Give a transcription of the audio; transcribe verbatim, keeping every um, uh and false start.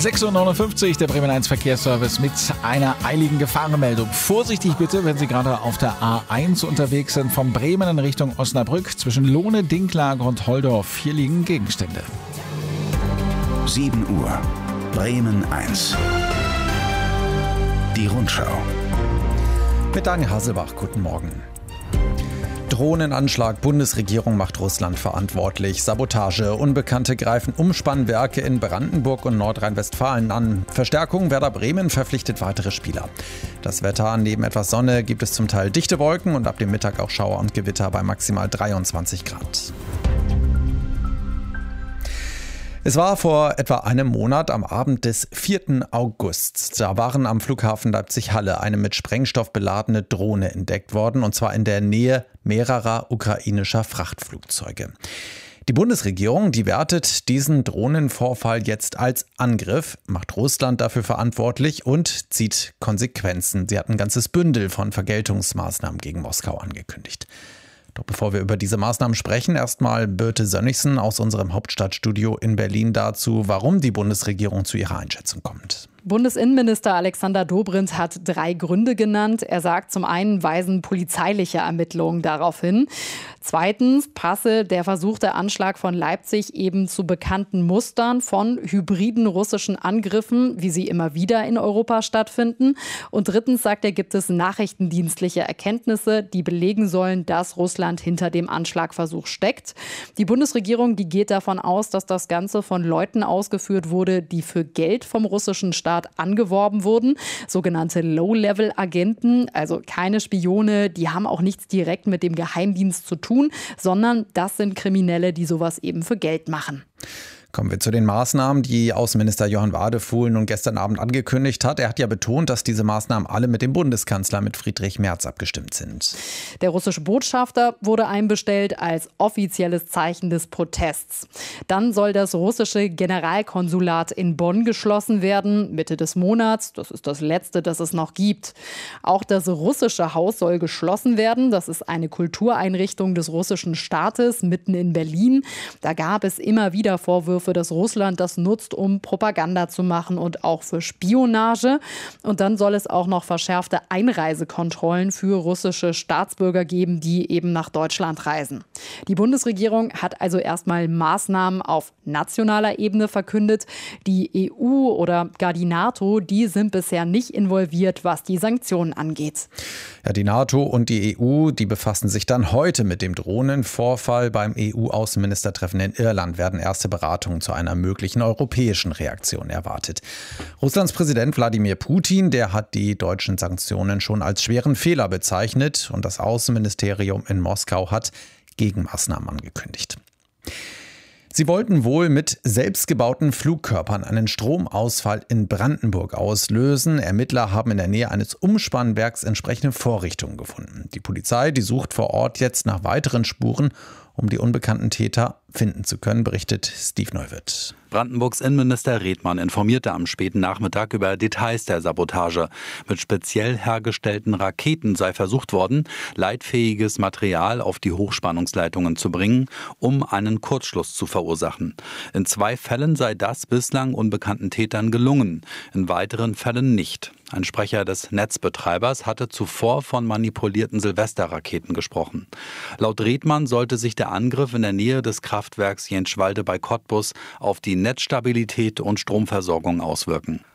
sechs Uhr neunundfünfzig, der Bremen eins Verkehrsservice mit einer eiligen Gefahrenmeldung. Vorsichtig bitte, wenn Sie gerade auf der A eins unterwegs sind, von Bremen in Richtung Osnabrück. Zwischen Lohne, Dinklage und Holdorf. Hier liegen Gegenstände. sieben Uhr, Bremen eins. Die Rundschau. Mit Daniel Haselbach, guten Morgen. Drohnenanschlag, Bundesregierung macht Russland verantwortlich. Sabotage, Unbekannte greifen Umspannwerke in Brandenburg und Nordrhein-Westfalen an. Verstärkung, Werder Bremen verpflichtet weitere Spieler. Das Wetter, neben etwas Sonne gibt es zum Teil dichte Wolken und ab dem Mittag auch Schauer und Gewitter bei maximal dreiundzwanzig Grad. Es war vor etwa einem Monat am Abend des vierten August. Da waren am Flughafen Leipzig-Halle eine mit Sprengstoff beladene Drohne entdeckt worden, und zwar in der Nähe mehrerer ukrainischer Frachtflugzeuge. Die Bundesregierung, die wertet diesen Drohnenvorfall jetzt als Angriff, macht Russland dafür verantwortlich und zieht Konsequenzen. Sie hat ein ganzes Bündel von Vergeltungsmaßnahmen gegen Moskau angekündigt. Doch bevor wir über diese Maßnahmen sprechen, erstmal Birte Sönnigsen aus unserem Hauptstadtstudio in Berlin dazu, warum die Bundesregierung zu ihrer Einschätzung kommt. Bundesinnenminister Alexander Dobrindt hat drei Gründe genannt. Er sagt, zum einen weisen polizeiliche Ermittlungen darauf hin. Zweitens passe der versuchte Anschlag von Leipzig eben zu bekannten Mustern von hybriden russischen Angriffen, wie sie immer wieder in Europa stattfinden. Und drittens sagt er, gibt es nachrichtendienstliche Erkenntnisse, die belegen sollen, dass Russland hinter dem Anschlagversuch steckt. Die Bundesregierung, die geht davon aus, dass das Ganze von Leuten ausgeführt wurde, die für Geld vom russischen Staat angeworben wurden, sogenannte Low-Level-Agenten, also keine Spione, die haben auch nichts direkt mit dem Geheimdienst zu tun, sondern das sind Kriminelle, die sowas eben für Geld machen. Kommen wir zu den Maßnahmen, die Außenminister Johann Wadefuhl nun gestern Abend angekündigt hat. Er hat ja betont, dass diese Maßnahmen alle mit dem Bundeskanzler, mit Friedrich Merz, abgestimmt sind. Der russische Botschafter wurde einbestellt als offizielles Zeichen des Protests. Dann soll das russische Generalkonsulat in Bonn geschlossen werden, Mitte des Monats. Das ist das letzte, das es noch gibt. Auch das russische Haus soll geschlossen werden. Das ist eine Kultureinrichtung des russischen Staates mitten in Berlin. Da gab es immer wieder Vorwürfe, dass Russland das nutzt, um Propaganda zu machen und auch für Spionage. Und dann soll es auch noch verschärfte Einreisekontrollen für russische Staatsbürger geben, die eben nach Deutschland reisen. Die Bundesregierung hat also erstmal Maßnahmen auf nationaler Ebene verkündet. Die E U oder gar die NATO, die sind bisher nicht involviert, was die Sanktionen angeht. Ja, die NATO und die E U, die befassen sich dann heute mit dem Drohnenvorfall. Beim E U-Außenministertreffen in Irland werden erste Beratungen zu einer möglichen europäischen Reaktion erwartet. Russlands Präsident Wladimir Putin, der hat die deutschen Sanktionen schon als schweren Fehler bezeichnet, und das Außenministerium in Moskau hat Gegenmaßnahmen angekündigt. Sie wollten wohl mit selbstgebauten Flugkörpern einen Stromausfall in Brandenburg auslösen. Ermittler haben in der Nähe eines Umspannwerks entsprechende Vorrichtungen gefunden. Die Polizei, die sucht vor Ort jetzt nach weiteren Spuren, um die unbekannten Täter finden zu können, berichtet Steve Neuwirth. Brandenburgs Innenminister Redmann informierte am späten Nachmittag über Details der Sabotage. Mit speziell hergestellten Raketen sei versucht worden, leitfähiges Material auf die Hochspannungsleitungen zu bringen, um einen Kurzschluss zu verursachen. In zwei Fällen sei das bislang unbekannten Tätern gelungen, in weiteren Fällen nicht. Ein Sprecher des Netzbetreibers hatte zuvor von manipulierten Silvesterraketen gesprochen. Laut Redmann sollte sich der Angriff in der Nähe des Kraftwerks Jenschwalde bei Cottbus auf die Netzstabilität und Stromversorgung auswirken.